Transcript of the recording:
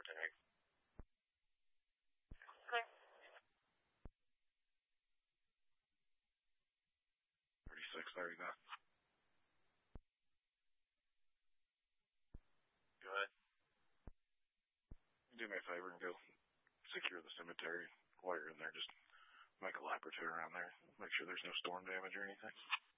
cemetery. Okay. 36, there you go. Go ahead. Do me a favor and go secure the cemetery while you're in there. Just make a lap or two around there. Make sure there's no storm damage or anything.